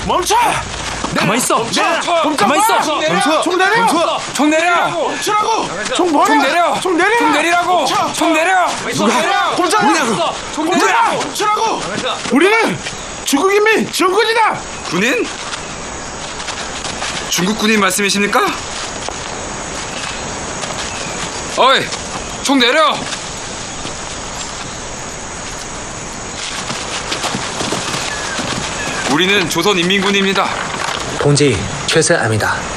멈춰! 가만히 있어. 가만히 있어. 멈춰. 총 내려. 멈춰. 총 내려. 멈추라고. 총 버려. 총 내려. 총 내려. 총 내리라고. 총 내려. 꼼짝마. 총 내려. 멈추라고. 우리는 중국 인민 지원군이다. 군인? 중국 군인 말씀이십니까? 어이, 총 내려! 우리는 조선인민군입니다. 동지, 최선입니다.